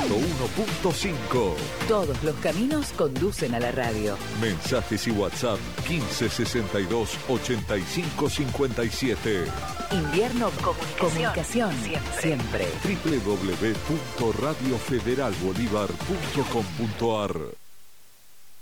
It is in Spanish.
101.5. Todos los caminos conducen a la radio. Mensajes y WhatsApp 1562 85 57. Invierno Comunicación. Siempre. www.radiofederalbolívar.com.ar